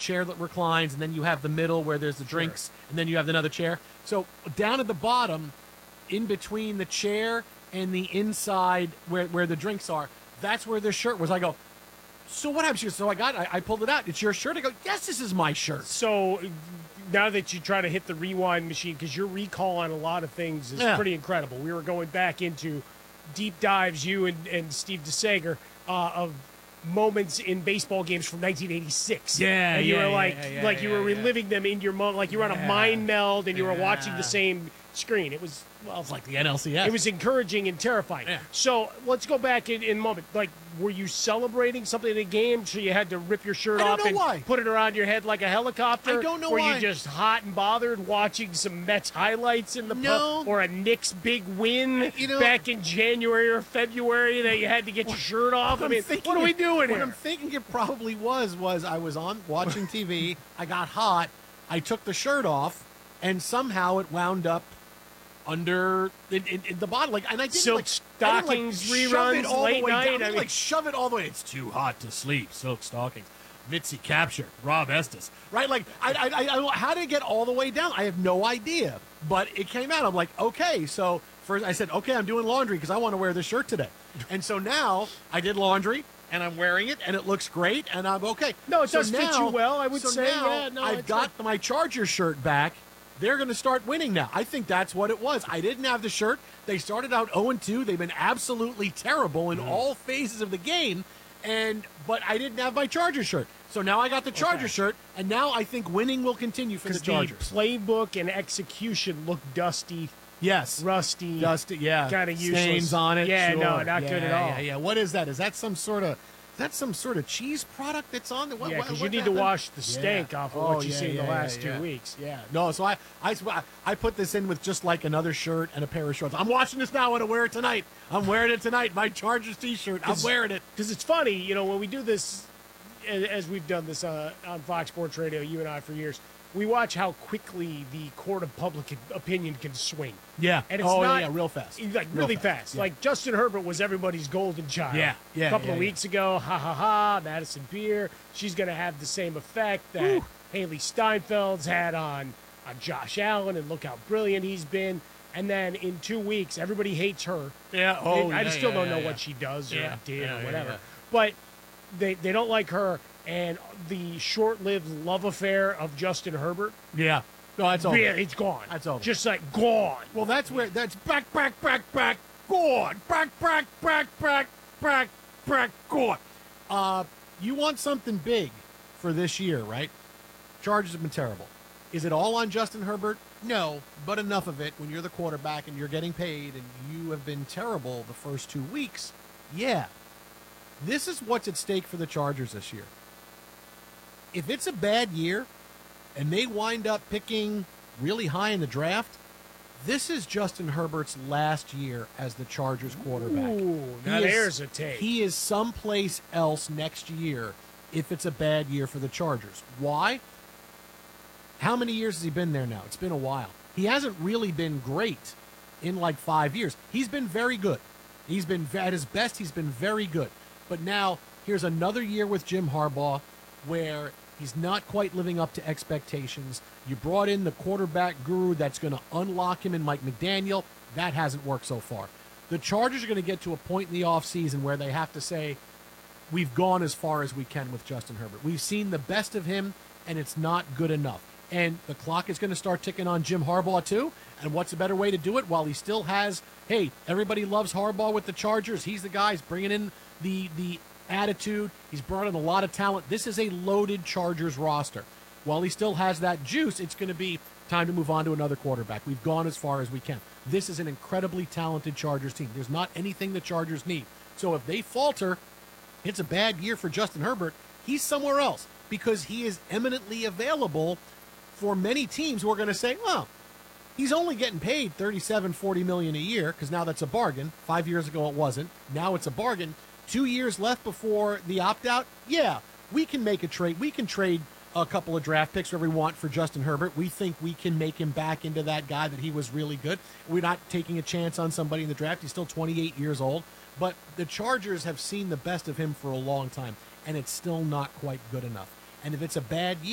chair that reclines, and then you have the middle where there's the drinks, and then you have another chair. So down at the bottom, in between the chair and the inside where the drinks are, that's where this shirt was. I go, so what happens? She goes, so I pulled it out. It's your shirt? I go, yes, this is my shirt. So now that you try to hit the rewind machine, because your recall on a lot of things is pretty incredible. We were going back into deep dives, you and Steve DeSager, of moments in baseball games from 1986. Yeah, and you yeah, were yeah, like you were reliving them in your moment, like you were on a mind meld and you were watching the same screen. It was like the NLCS. It was encouraging and terrifying. Yeah. So let's go back in a moment. Like, were you celebrating something in the game, so you had to rip your shirt off and put it around your head like a helicopter? I don't know were why. Were you just hot and bothered watching some Mets highlights in the or a Knicks big win back in January or February that you had to get your shirt off? I mean, what are we doing here? What I'm thinking it probably was I was on watching TV, I got hot, I took the shirt off, and somehow it wound up under in the bottom, like, and I didn't Silk Stockings reruns late night. I mean, shove it all the way. It's too hot to sleep. Silk Stockings, Mitzi captured Rob Estes, right? Like, I how did it get all the way down? I have no idea, but it came out. I'm like, okay, so first I said, okay, I'm doing laundry because I want to wear this shirt today, and so now I did laundry. And I'm wearing it, and it looks great, and I'm okay. No, it does fit you well, I would say. Now I've got my Charger shirt back. They're going to start winning now. I think that's what it was. I didn't have the shirt. They started out 0-2. They've been absolutely terrible in all phases of the game, but I didn't have my Charger shirt. So now I got the Charger shirt, and now I think winning will continue for the Chargers. The playbook and execution look dusty. Yes. Rusty. Dusty, yeah. Kind of useless. Stains on it. Yeah, sure. no, not good at all. Yeah. What is that? Is that some sort of cheese product that's on there? Because you need to wash the stank off of what you've seen in the last 2 weeks. Yeah. No, so I put this in with just like another shirt and a pair of shorts. I'm watching this now. I want to wear it tonight. I'm wearing it tonight. My Chargers T-shirt. I'm wearing it. Because it's funny, when we do this, as we've done this on Fox Sports Radio, you and I, for years, we watch how quickly the court of public opinion can swing. Yeah. And it's not real fast. Like, really fast. Yeah. Like, Justin Herbert was everybody's golden child. Yeah. A couple of weeks ago, Madison Beer. She's going to have the same effect that Haley Steinfeld's had on Josh Allen, and look how brilliant he's been. And then in 2 weeks, everybody hates her. Yeah. I just still don't know what she does or did or whatever. Yeah. But they don't like her. And the short-lived love affair of Justin Herbert. Yeah. No, that's over. Yeah, it's gone. That's over. Just like gone. Well, that's back, gone. Back, gone. You want something big for this year, right? Chargers have been terrible. Is it all on Justin Herbert? No, but enough of it when you're the quarterback and you're getting paid and you have been terrible the first 2 weeks. Yeah. This is what's at stake for the Chargers this year. If it's a bad year and they wind up picking really high in the draft, this is Justin Herbert's last year as the Chargers quarterback. Ooh, now there's a take. He is someplace else next year if it's a bad year for the Chargers. Why? How many years has he been there now? It's been a while. He hasn't really been great in like 5 years. He's been very good. He's been, at his best, he's been very good. But now, here's another year with Jim Harbaugh where he's not quite living up to expectations. You brought in the quarterback guru that's going to unlock him in Mike McDaniel. That hasn't worked so far. The Chargers are going to get to a point in the offseason where they have to say, we've gone as far as we can with Justin Herbert. We've seen the best of him, and it's not good enough. And the clock is going to start ticking on Jim Harbaugh, too. And what's a better way to do it while he still has, hey, everybody loves Harbaugh with the Chargers. He's the guy. He's bringing in the attitude. He's brought in a lot of talent. This is a loaded Chargers roster. While he still has that juice, it's going to be time to move on to another quarterback. We've gone as far as we can. This is an incredibly talented Chargers team. There's not anything the Chargers need. So if they falter, it's a bad year for Justin Herbert. He's somewhere else because he is eminently available for many teams who are going to say, well, he's only getting paid $37-40 million a year because now that's a bargain. 5 years ago it wasn't. Now it's a bargain. 2 years left before the opt-out. Yeah, we can make a trade. We can trade a couple of draft picks wherever we want for Justin Herbert. We think we can make him back into that guy that he was really good. We're not taking a chance on somebody in the draft. He's still 28 years old. But the Chargers have seen the best of him for a long time, and it's still not quite good enough. And if it's a bad year,